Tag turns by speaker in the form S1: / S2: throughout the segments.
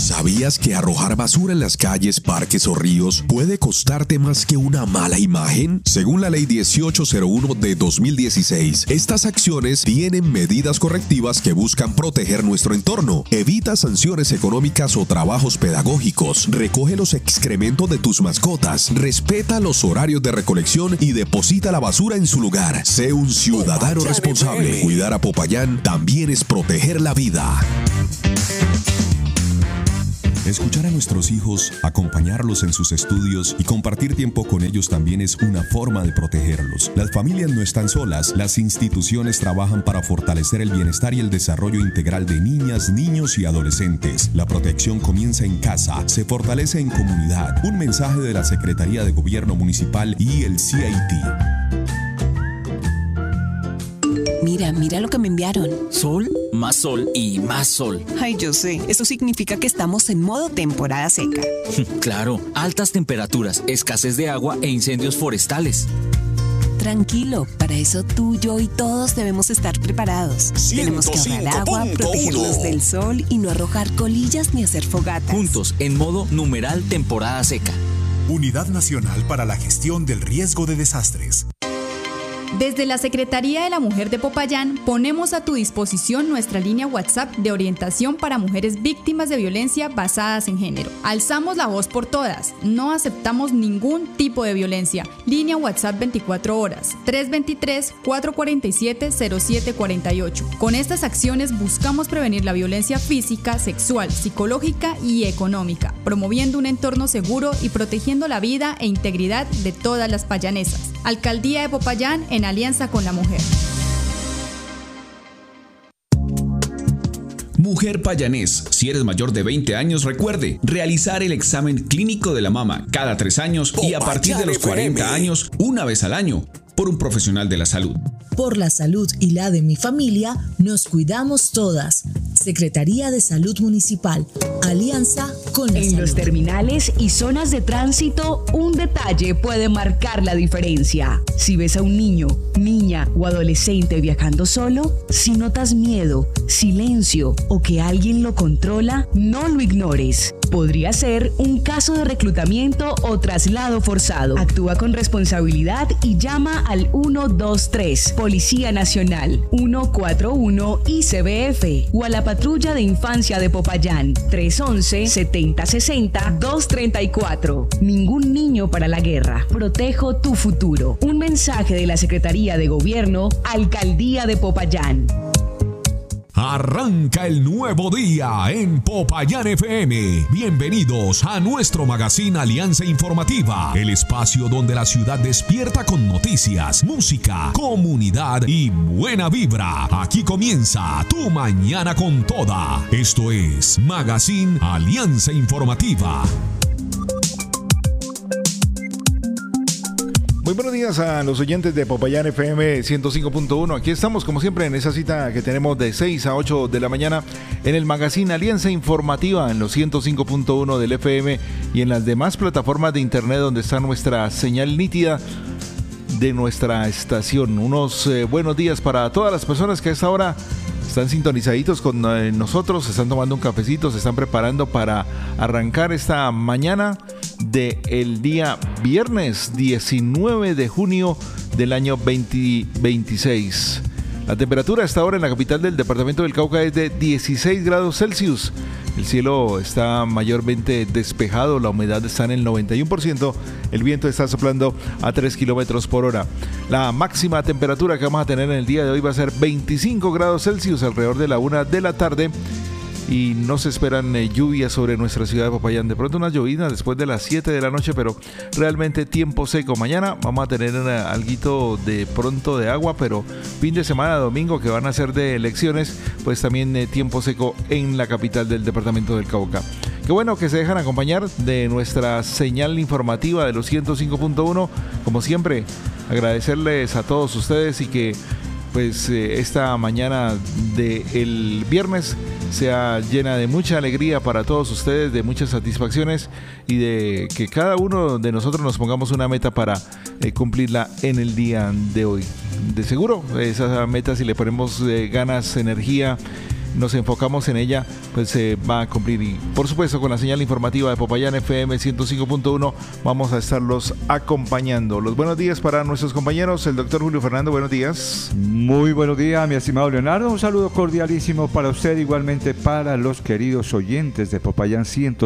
S1: ¿Sabías que arrojar basura en las calles, parques o ríos puede costarte más que una mala imagen? Según la Ley 1801 de 2016, estas acciones tienen medidas correctivas que buscan proteger nuestro entorno. Evita sanciones económicas o trabajos pedagógicos. Recoge los excrementos de tus mascotas. Respeta los horarios de recolección y deposita la basura en su lugar. Sé un ciudadano responsable. Cuidar a Popayán también es proteger la vida.
S2: Escuchar a nuestros hijos, acompañarlos en sus estudios y compartir tiempo con ellos también es una forma de protegerlos. Las familias no están solas, las instituciones trabajan para fortalecer el bienestar y el desarrollo integral de niñas, niños y adolescentes. La protección comienza en casa, se fortalece en comunidad. Un mensaje de la Secretaría de Gobierno Municipal y el CIT.
S3: Mira lo que me enviaron.
S4: Sol, más sol y más sol.
S3: Ay, yo sé. Eso significa que estamos en modo temporada seca.
S4: Claro, altas temperaturas, escasez de agua e incendios forestales.
S3: Tranquilo, para eso tú, yo y todos debemos estar preparados. Tenemos que ahorrar agua, protegernos del sol y no arrojar colillas ni hacer fogatas.
S4: Juntos, en modo numeral temporada seca.
S5: Unidad Nacional para la Gestión del Riesgo de Desastres.
S6: Desde la Secretaría de la Mujer de Popayán ponemos a tu disposición nuestra línea WhatsApp de orientación para mujeres víctimas de violencia basadas en género. Alzamos la voz por todas, no aceptamos ningún tipo de violencia. Línea WhatsApp 24 horas, 323-447-0748. Con estas acciones buscamos prevenir la violencia física, sexual, psicológica y económica, promoviendo un entorno seguro y protegiendo la vida e integridad de todas las payanesas. Alcaldía de Popayán en alianza con la mujer.
S7: Mujer payanés, si eres mayor de 20 años, recuerde realizar el examen clínico de la mama cada 3 años y a partir de los 40 años, una vez al año, por un profesional de la salud.
S8: Por la salud y la de mi familia, nos cuidamos todas. Secretaría de Salud Municipal, alianza con la salud.
S9: En los terminales y zonas de tránsito, un detalle puede marcar la diferencia. Si ves a un niño, niña o adolescente viajando solo, si notas miedo, silencio o que alguien lo controla, no lo ignores. Podría ser un caso de reclutamiento o traslado forzado. Actúa con responsabilidad y llama al 123, Policía Nacional, 141 ICBF o a la Patrulla de Infancia de Popayán, 311-7060-234. Ningún niño para la guerra. Protejo tu futuro. Un mensaje de la Secretaría de Gobierno, Alcaldía de Popayán.
S10: Arranca el nuevo día en Popayán FM. Bienvenidos a nuestro magazine Alianza Informativa, el espacio donde la ciudad despierta con noticias, música, comunidad y buena vibra. Aquí comienza tu mañana con toda. Esto es Magazine Alianza Informativa.
S11: Muy buenos días a los oyentes de Popayán FM 105.1. Aquí estamos como siempre en esa cita que tenemos de 6 a 8 de la mañana en el magazine Alianza Informativa en los 105.1 del FM y en las demás plataformas de internet donde está nuestra señal nítida de nuestra estación. Unos buenos días para todas las personas que a esta hora están sintonizaditos con nosotros, se están tomando un cafecito, se están preparando para arrancar esta mañana del día viernes 19 de junio del año 2026. La temperatura a esta hora en la capital del departamento del Cauca es de 16 grados Celsius. El cielo está mayormente despejado, la humedad está en el 91%, el viento está soplando a 3 kilómetros por hora. La máxima temperatura que vamos a tener en el día de hoy va a ser 25 grados Celsius alrededor de la 1 de la tarde. Y no se esperan lluvias sobre nuestra ciudad de Popayán. De pronto unas llovinas después de las 7 de la noche, pero realmente tiempo seco. Mañana vamos a tener alguito de pronto de agua, pero fin de semana, domingo, que van a ser de elecciones, pues también tiempo seco en la capital del departamento del Cauca. Qué bueno que se dejan acompañar de nuestra señal informativa de los 105.1. Como siempre, agradecerles a todos ustedes y que pues esta mañana del viernes sea llena de mucha alegría para todos ustedes, de muchas satisfacciones y de que cada uno de nosotros nos pongamos una meta para cumplirla en el día de hoy. De seguro, esa meta, si le ponemos ganas, energía nos enfocamos en ella, pues se va a cumplir. Y por supuesto, con la señal informativa de Popayán FM 105.1 vamos a estarlos acompañando. Los buenos días para nuestros compañeros. El doctor Julio Fernando, buenos días.
S12: Muy buenos días, mi estimado Leonardo. Un saludo cordialísimo para usted, igualmente para los queridos oyentes de Popayán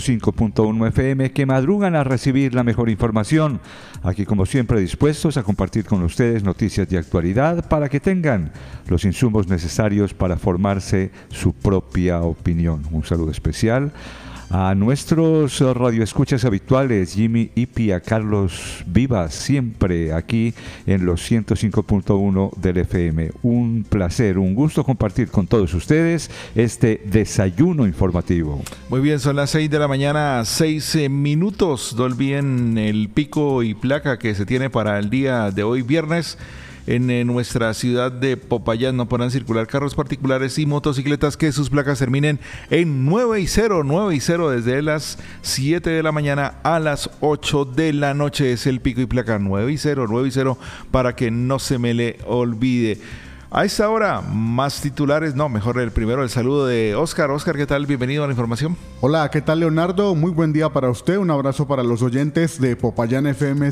S12: 105.1 FM que madrugan a recibir la mejor información. Aquí, como siempre, dispuestos a compartir con ustedes noticias de actualidad para que tengan los insumos necesarios para formarse su propia opinión. Un saludo especial a nuestros radioescuchas habituales, Jimmy Ipi, a Carlos Vivas, siempre aquí en los 105.1 del FM. Un placer, un gusto compartir con todos ustedes este desayuno informativo.
S11: Muy bien, son las 6 de la mañana, 6 minutos. No olviden el pico y placa que se tiene para el día de hoy, viernes. En nuestra ciudad de Popayán no podrán circular carros particulares y motocicletas que sus placas terminen en 9 y 0 desde las 7 de la mañana a las 8 de la noche. Es el pico y placa 9 y 0 para que no se me le olvide. A esta hora, más titulares, el primero el saludo de Oscar. Oscar, ¿qué tal? Bienvenido a la información.
S13: Hola, ¿qué tal, Leonardo? Muy buen día para usted, un abrazo para los oyentes de Popayán FM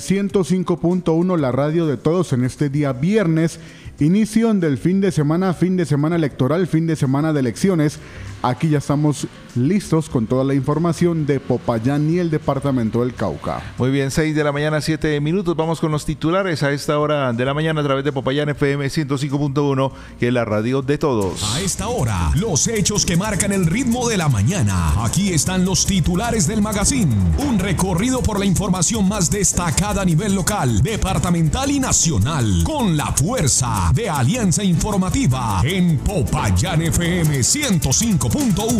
S13: 105.1, la radio de todos en este día viernes, inicio del fin de semana electoral, fin de semana de elecciones. Aquí ya estamos listos con toda la información de Popayán y el departamento del Cauca.
S11: Muy bien, 6 de la mañana, 7 minutos. Vamos con los titulares a esta hora de la mañana a través de Popayán FM 105.1, que es la radio de todos.
S10: A esta hora, los hechos que marcan el ritmo de la mañana. Aquí están los titulares del magazine. Un recorrido por la información más destacada a nivel local, departamental y nacional, con la fuerza de Alianza Informativa en Popayán FM 105.1.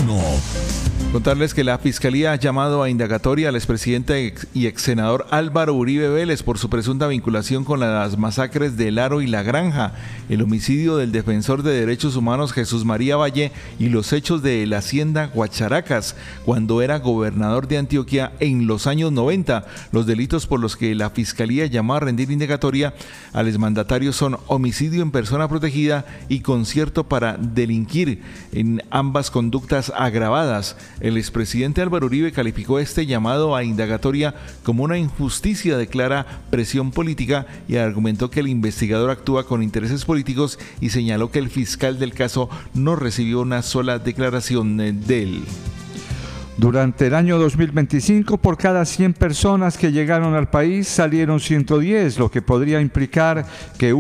S11: Contarles que la Fiscalía ha llamado a indagatoria al expresidente y exsenador Álvaro Uribe Vélez por su presunta vinculación con las masacres de El Aro y La Granja, el homicidio del defensor de derechos humanos Jesús María Valle y los hechos de la hacienda Guacharacas cuando era gobernador de Antioquia en los años 90. Los delitos por los que la Fiscalía llamó a rendir indagatoria al exmandatario son homicidio en persona protegida y concierto para delinquir, en ambas conductas agravadas. El expresidente Álvaro Uribe calificó este llamado a indagatoria como una injusticia de clara presión política y argumentó que el investigador actúa con intereses políticos y señaló que el fiscal del caso no recibió una sola declaración de él.
S12: Durante el año 2025, por cada 100 personas que llegaron al país, salieron 110, lo que podría implicar que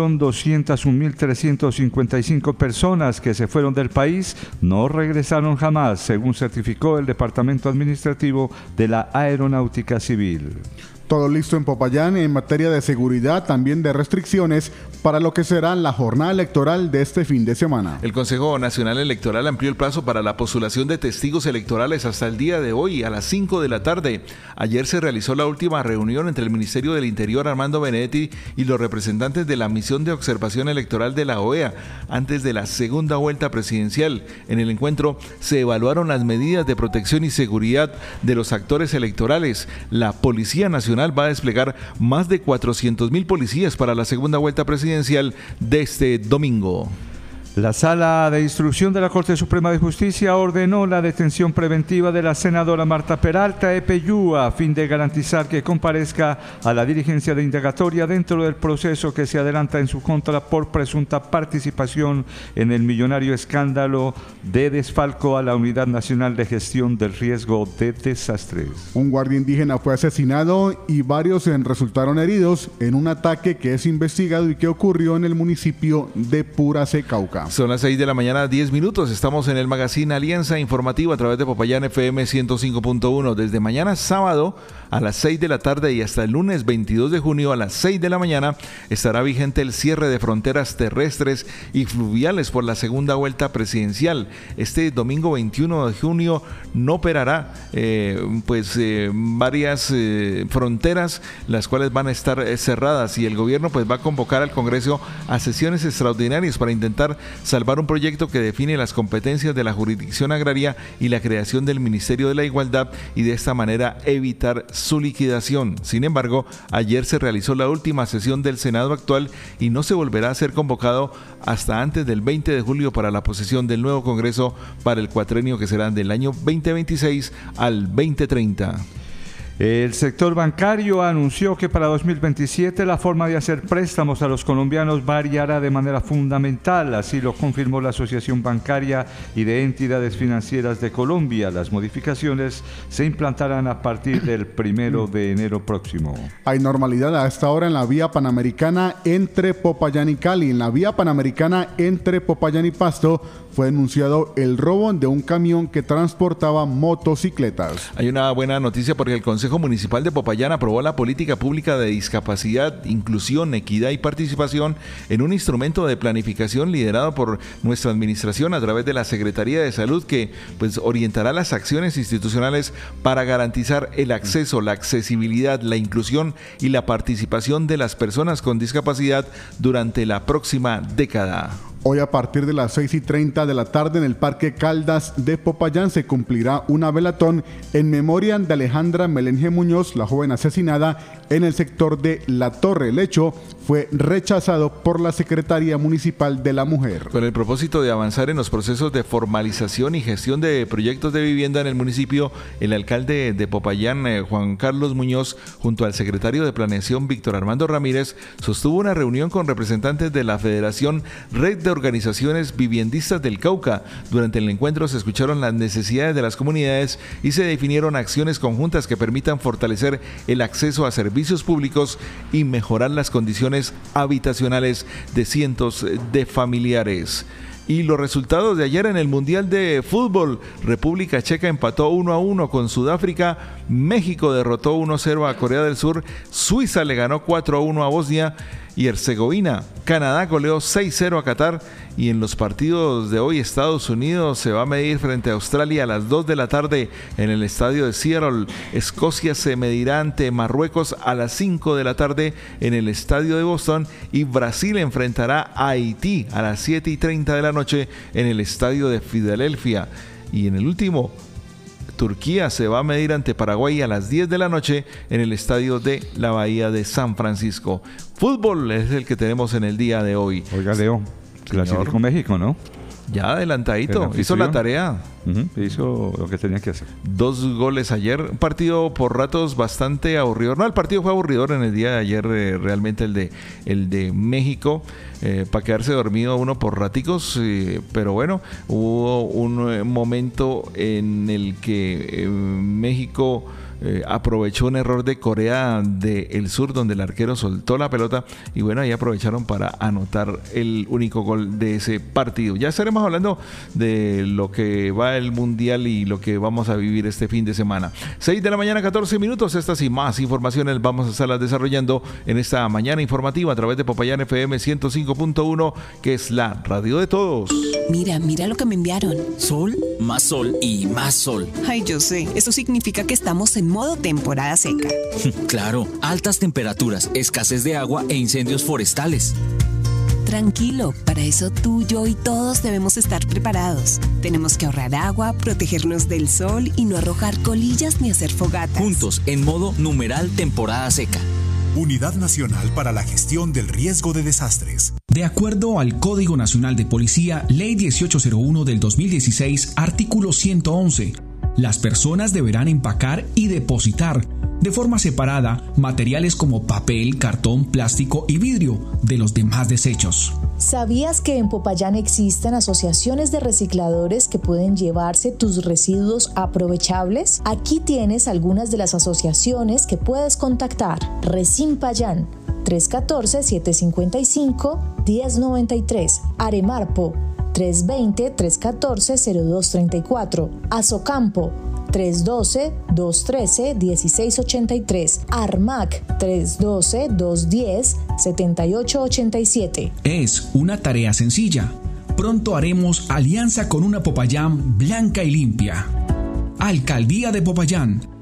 S12: 1.201.355 personas que se fueron del país no regresaron jamás, según certificó el Departamento Administrativo de la Aeronáutica Civil.
S13: Todo listo en Popayán en materia de seguridad, también de restricciones para lo que será la jornada electoral de este fin de semana.
S11: El Consejo Nacional Electoral amplió el plazo para la postulación de testigos electorales hasta el día de hoy a las 5 de la tarde. Ayer se realizó la última reunión entre el Ministerio del Interior, Armando Benedetti, y los representantes de la Misión de Observación Electoral de la OEA antes de la segunda vuelta presidencial. En el encuentro se evaluaron las medidas de protección y seguridad de los actores electorales. La Policía Nacional va a desplegar más de 400.000 policías para la segunda vuelta presidencial de este domingo.
S12: La Sala de Instrucción de la Corte Suprema de Justicia ordenó la detención preventiva de la senadora Marta Peralta EPU a fin de garantizar que comparezca a la diligencia de indagatoria dentro del proceso que se adelanta en su contra por presunta participación en el millonario escándalo de desfalco a la Unidad Nacional de Gestión del Riesgo de Desastres.
S13: Un guardia indígena fue asesinado y varios resultaron heridos en un ataque que es investigado y que ocurrió en el municipio de Puracé, Cauca.
S11: Son las 6 de la mañana, 10 minutos. Estamos en el magazine Alianza Informativa a través de Popayán FM 105.1. Desde mañana sábado a las 6 de la tarde y hasta el lunes 22 de junio a las 6 de la mañana estará vigente el cierre de fronteras terrestres y fluviales por la segunda vuelta presidencial. Este domingo 21 de junio no operará varias fronteras, las cuales van a estar cerradas, y el gobierno va a convocar al Congreso a sesiones extraordinarias para intentar salvar un proyecto que define las competencias de la jurisdicción agraria y la creación del Ministerio de la Igualdad y de esta manera evitar su liquidación. Sin embargo, ayer se realizó la última sesión del Senado actual y no se volverá a ser convocado hasta antes del 20 de julio para la posesión del nuevo Congreso para el cuatrenio que será del año 2026 al 2030.
S12: El sector bancario anunció que para 2027 la forma de hacer préstamos a los colombianos variará de manera fundamental, así lo confirmó la Asociación Bancaria y de Entidades Financieras de Colombia. Las modificaciones se implantarán a partir del 1 de enero próximo.
S13: Hay normalidad a esta hora en la vía panamericana entre Popayán y Cali. En la vía panamericana entre Popayán y Pasto fue denunciado el robo de un camión que transportaba motocicletas.
S11: Hay una buena noticia porque el Consejo Municipal de Popayán aprobó la política pública de discapacidad, inclusión, equidad y participación en un instrumento de planificación liderado por nuestra administración a través de la Secretaría de Salud que orientará las acciones institucionales para garantizar el acceso, la accesibilidad, la inclusión y la participación de las personas con discapacidad durante la próxima década.
S13: Hoy a partir de las 6:30 de la tarde en el Parque Caldas de Popayán se cumplirá una velatón en memoria de Alejandra Melenge Muñoz, la joven asesinada en el sector de La Torre. El hecho fue rechazado por la Secretaría Municipal de la Mujer.
S11: Con el propósito de avanzar en los procesos de formalización y gestión de proyectos de vivienda en el municipio, el alcalde de Popayán, Juan Carlos Muñoz, junto al secretario de Planeación, Víctor Armando Ramírez, sostuvo una reunión con representantes de la Federación Red de Organizaciones Viviendistas del Cauca. Durante el encuentro se escucharon las necesidades de las comunidades y se definieron acciones conjuntas que permitan fortalecer el acceso a servicios públicos y mejorar las condiciones habitacionales de cientos de familiares. Y los resultados de ayer en el Mundial de Fútbol: República Checa empató 1-1 con Sudáfrica, México derrotó 1-0 a Corea del Sur, Suiza le ganó 4-1 a Bosnia y Herzegovina, Canadá goleó 6-0 a Qatar, y en los partidos de hoy Estados Unidos se va a medir frente a Australia a las 2 de la tarde en el estadio de Seattle, Escocia se medirá ante Marruecos a las 5 de la tarde en el estadio de Boston y Brasil enfrentará a Haití a las 7:30 de la noche en el estadio de Filadelfia. Y en el último, Turquía se va a medir ante Paraguay a las 10 de la noche en el estadio de la Bahía de San Francisco. Fútbol es el que tenemos en el día de hoy.
S12: Oiga, Leo, clasificó México, ¿no?
S11: Ya adelantadito, hizo la tarea.
S12: Hizo lo que tenía que hacer.
S11: 2 goles ayer, un partido por ratos bastante aburridor. No, el partido fue aburridor en el día de ayer, realmente el de México, para quedarse dormido uno por raticos, pero bueno, hubo un momento en el que México aprovechó un error de Corea del Sur donde el arquero soltó la pelota y bueno, ahí aprovecharon para anotar el único gol de ese partido. Ya estaremos hablando de lo que va el Mundial y lo que vamos a vivir este fin de semana. 6 de la mañana, 14 minutos. Estas y más informaciones vamos a estarlas desarrollando en esta mañana informativa a través de Popayán FM 105.1, que es la radio de todos.
S3: Mira lo que me enviaron.
S4: Sol, más sol y más sol.
S3: Ay, yo sé. Eso significa que estamos en modo temporada seca.
S4: Claro, altas temperaturas, escasez de agua e incendios forestales.
S3: Tranquilo, para eso tú, yo y todos debemos estar preparados. Tenemos que ahorrar agua, protegernos del sol y no arrojar colillas ni hacer fogatas.
S4: Juntos, en modo numeral temporada seca.
S5: Unidad Nacional para la Gestión del Riesgo de Desastres.
S14: De acuerdo al Código Nacional de Policía, Ley 1801 del 2016, artículo 111, las personas deberán empacar y depositar de forma separada materiales como papel, cartón, plástico y vidrio de los demás desechos.
S8: ¿Sabías que en Popayán existen asociaciones de recicladores que pueden llevarse tus residuos aprovechables? Aquí tienes algunas de las asociaciones que puedes contactar. Resimpayán 314-755-1093, Aremarpo 320-314-0234, Azocampo 312-213-1683, ARMAC 312-210-7887.
S14: Es una tarea sencilla. Pronto haremos alianza con una Popayán blanca y limpia. Alcaldía de Popayán,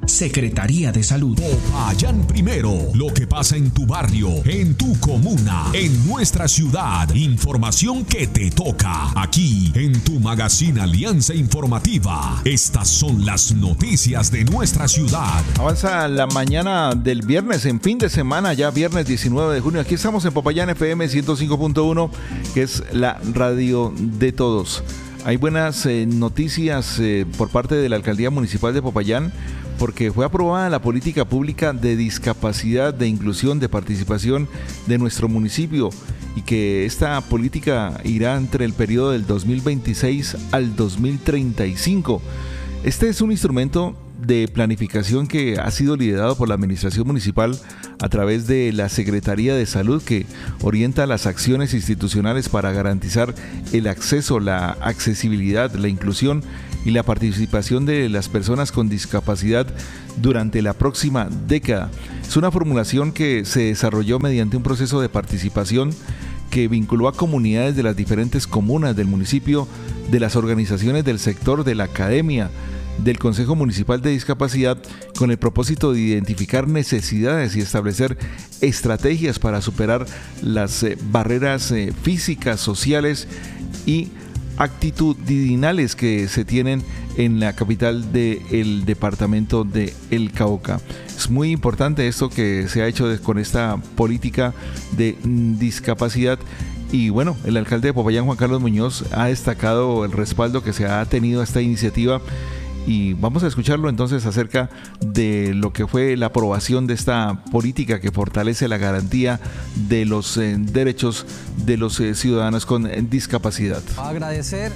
S14: Secretaría de Salud.
S10: Popayán Primero. Lo que pasa en tu barrio, en tu comuna, en nuestra ciudad. Información que te toca. Aquí, en tu magazine Alianza Informativa. Estas son las noticias de nuestra ciudad.
S11: Avanza la mañana del viernes, en fin de semana, ya viernes 19 de junio. Aquí estamos en Popayán FM 105.1, que es la radio de todos. Hay buenas noticias por parte de la Alcaldía Municipal de Popayán, porque fue aprobada la política pública de discapacidad, de inclusión, de participación de nuestro municipio, y que esta política irá entre el periodo del 2026 al 2035. Este es un instrumento de planificación que ha sido liderado por la Administración Municipal a través de la Secretaría de Salud, que orienta las acciones institucionales para garantizar el acceso, la accesibilidad, la inclusión y la participación de las personas con discapacidad durante la próxima década. Es una formulación que se desarrolló mediante un proceso de participación que vinculó a comunidades de las diferentes comunas del municipio, de las organizaciones del sector, de la academia, del Consejo Municipal de Discapacidad, con el propósito de identificar necesidades y establecer estrategias para superar las barreras físicas, sociales y actitudinales que se tienen en la capital del departamento de El Cauca. Es muy importante esto que se ha hecho con esta política de discapacidad. Y bueno, el alcalde de Popayán, Juan Carlos Muñoz, ha destacado el respaldo que se ha tenido a esta iniciativa. Y vamos a escucharlo entonces acerca de lo que fue la aprobación de esta política que fortalece la garantía de los derechos de los ciudadanos con discapacidad.
S15: Agradecer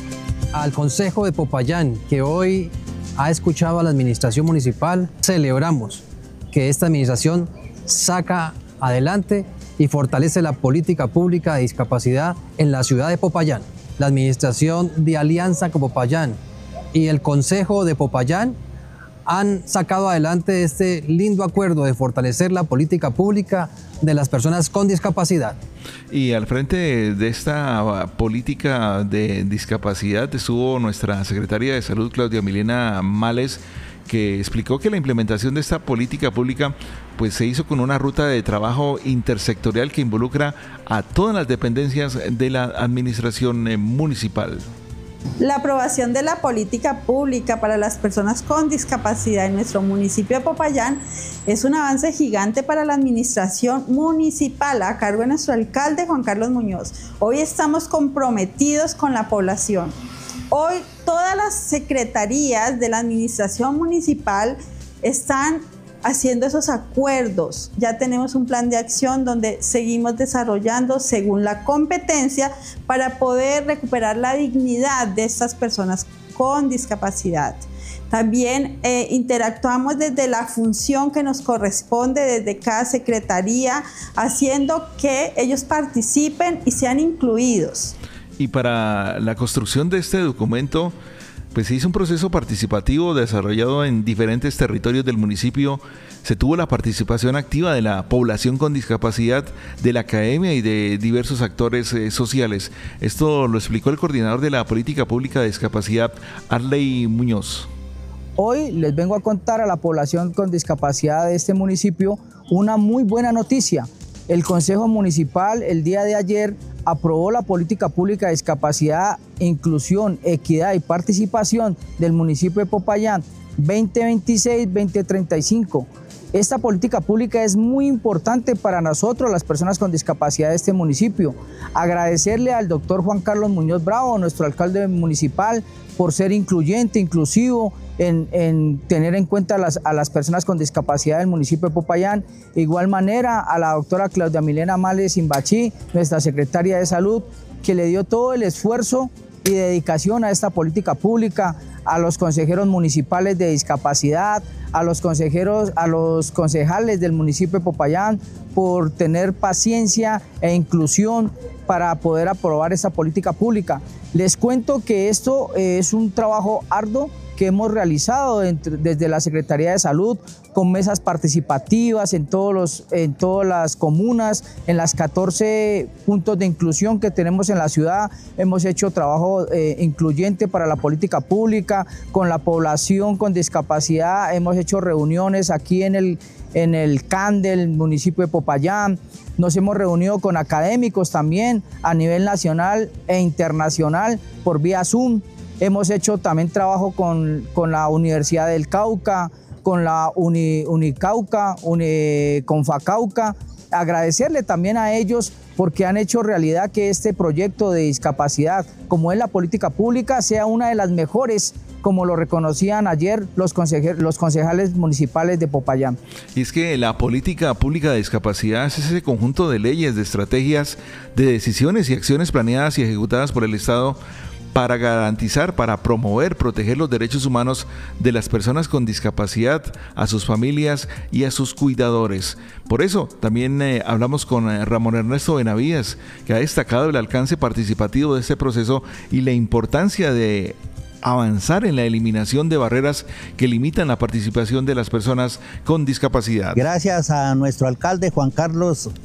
S15: al Consejo de Popayán, que hoy ha escuchado a la administración municipal. Celebramos que esta administración saca adelante y fortalece la política pública de discapacidad en la ciudad de Popayán. La administración de Alianza con Popayán y el Consejo de Popayán han sacado adelante este lindo acuerdo de fortalecer la política pública de las personas con discapacidad.
S11: Y al frente de esta política de discapacidad estuvo nuestra secretaria de Salud, Claudia Milena Males, que explicó que la implementación de esta política pública pues se hizo con una ruta de trabajo intersectorial que involucra a todas las dependencias de la administración municipal.
S16: La aprobación de la política pública para las personas con discapacidad en nuestro municipio de Popayán es un avance gigante para la administración municipal a cargo de nuestro alcalde Juan Carlos Muñoz. Hoy estamos comprometidos con la población. Hoy todas las secretarías de la administración municipal están haciendo esos acuerdos. Ya tenemos un plan de acción donde seguimos desarrollando según la competencia para poder recuperar la dignidad de estas personas con discapacidad. También interactuamos desde la función que nos corresponde desde cada secretaría, haciendo que ellos participen y sean incluidos.
S11: Y para la construcción de este documento, pues se hizo un proceso participativo desarrollado en diferentes territorios del municipio. Se tuvo la participación activa de la población con discapacidad, de la academia y de diversos actores sociales. Esto lo explicó el coordinador de la política pública de discapacidad, Arley Muñoz.
S17: Hoy les vengo a contar a la población con discapacidad de este municipio una muy buena noticia. El Consejo Municipal el día de ayer aprobó la política pública de discapacidad, inclusión, equidad y participación del municipio de Popayán 2026-2035. Esta política pública es muy importante para nosotros, las personas con discapacidad de este municipio. Agradecerle al doctor Juan Carlos Muñoz Bravo, nuestro alcalde municipal, por ser incluyente, inclusivo, en tener en cuenta a las personas con discapacidad del municipio de Popayán. De igual manera, a la doctora Claudia Milena Males Imbachí, nuestra secretaria de Salud, que le dio todo el esfuerzo y dedicación a esta política pública, a los consejeros municipales de discapacidad, a los concejales del municipio de Popayán, por tener paciencia e inclusión para poder aprobar esta política pública. Les cuento que esto es un trabajo arduo que hemos realizado desde la Secretaría de Salud, con mesas participativas en todas las comunas, en las 14 puntos de inclusión que tenemos en la ciudad. Hemos hecho trabajo incluyente para la política pública, con la población con discapacidad. Hemos hecho reuniones aquí en el CAN del municipio de Popayán. Nos hemos reunido con académicos también a nivel nacional e internacional por vía Zoom. Hemos hecho también trabajo con la Universidad del Cauca, con la Unicauca, Confacauca. Agradecerle también a ellos porque han hecho realidad que este proyecto de discapacidad, como es la política pública, sea una de las mejores, como lo reconocían ayer los concejales municipales de Popayán.
S11: Y es que la política pública de discapacidad es ese conjunto de leyes, de estrategias, de decisiones y acciones planeadas y ejecutadas por el Estado para garantizar, para promover, proteger los derechos humanos de las personas con discapacidad, a sus familias y a sus cuidadores. Por eso también hablamos con Ramón Ernesto Benavides, que ha destacado el alcance participativo de este proceso y la importancia de avanzar en la eliminación de barreras que limitan la participación de las personas con discapacidad.
S18: Gracias a nuestro alcalde Juan Carlos